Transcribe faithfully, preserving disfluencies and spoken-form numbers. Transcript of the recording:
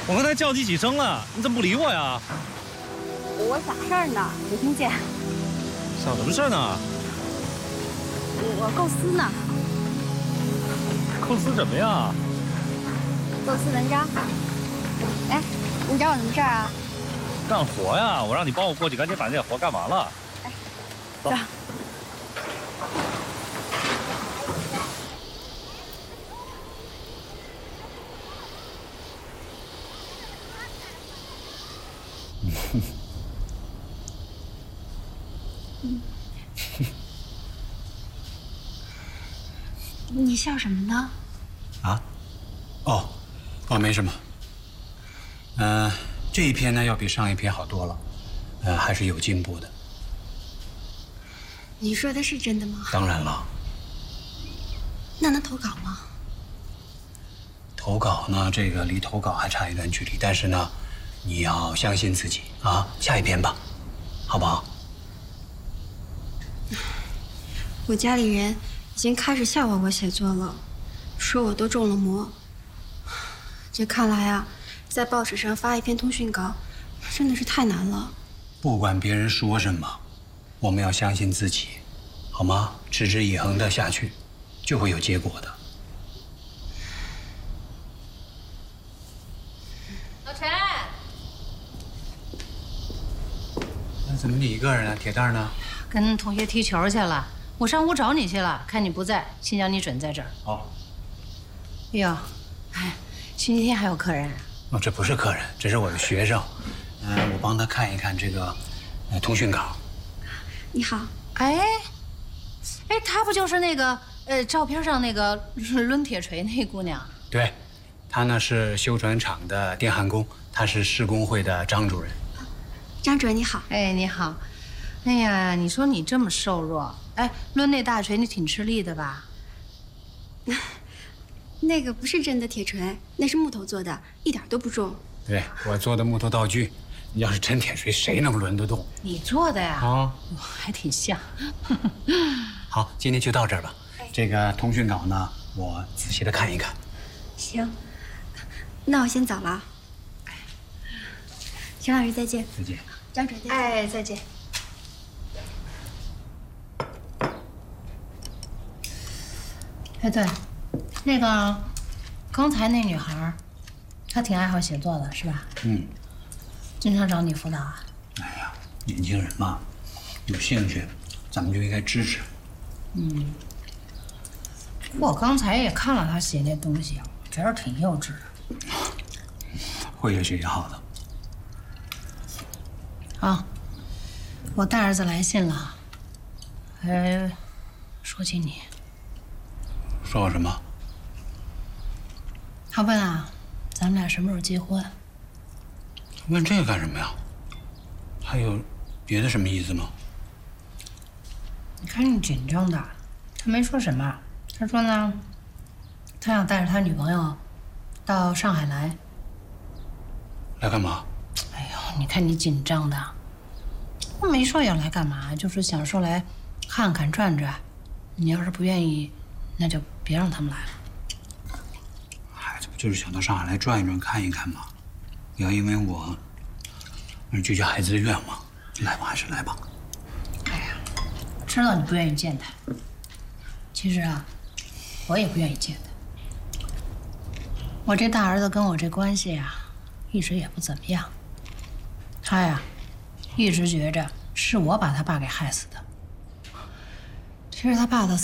我刚才叫你几声了，你怎么不理我呀？ 我想事儿呢，没听见。 想什么事儿呢？ 我构思呢。 构思什么呀？ 构思文章。哎，你找我什么事儿啊？ 干活呀！我让你帮我过去，赶紧把那活干完了。 哎， 走。 嗯，你笑什么呢？ 啊？哦，哦，没什么。嗯、呃，这一篇呢要比上一篇好多了，呃，还是有进步的。 你说的是真的吗？ 当然了。 那能投稿吗？ 投稿呢，这个离投稿还差一段距离，但是呢，你要相信自己啊，下一篇吧，好不好？ 我家里人已经开始笑话我写作了，说我都中了魔。这看来啊，在报纸上发一篇通讯稿，真的是太难了。 不管别人说什么，我们要相信自己，好吗？持之以恒的下去，就会有结果的。 老陈， 那怎么你一个人呢？铁蛋呢？ 跟同学踢球去了。我上屋找你去了，看你不在，心想你准在这儿。 好。 哎呦，哎，星期天还有客人？ 哦，这不是客人，这是我的学生。嗯、呃，我帮他看一看这个，呃，通讯稿。 你好。 哎，哎，她不就是那个呃照片上那个抡铁锤那姑娘？ 对，她呢是修船厂的电焊工，她是施工会的张主任。 张主任你好。 哎，你好。哎呀，你说你这么瘦弱，哎，抡那大锤你挺吃力的吧？ 那个不是真的铁锤，那是木头做的，一点都不重。 对，我做的木头道具，要是真铁锤，谁能抡得动？ 你做的呀？ 啊， 还挺像。 好，今天就到这儿吧。这个通讯稿呢，我仔细的看一看。 行，那我先走了。陈老师再见。 再见。 张主任再见。 哎，再见。哎，对，那个刚才那女孩，她挺爱好写作的，是吧？ 嗯。 经常找你辅导啊？ 哎呀，年轻人嘛，有兴趣，咱们就应该支持。 嗯。我刚才也看了她写那东西，觉得挺幼稚的。 会越学越好的。 啊，我大儿子来信了，还说起你。 说我什么？ 他问啊，咱们俩什么时候结婚？ 问这个干什么呀？还有别的什么意思吗？ 你看你紧张的，他没说什么。他说呢，他想带着他女朋友到上海来。 来干嘛？ 哎呦，你看你紧张的。我没说要来干嘛，就是想说来看看转转。你要是不愿意，那就别让他们来了。 孩子不就是想到上海来转一转、看一看吗？不要因为我而拒绝孩子的愿望。来吧，还是来吧。 哎呀，知道你不愿意见他。其实啊，我也不愿意见他。我这大儿子跟我这关系啊，一直也不怎么样。他呀，一直觉着是我把他爸给害死的。其实他爸的死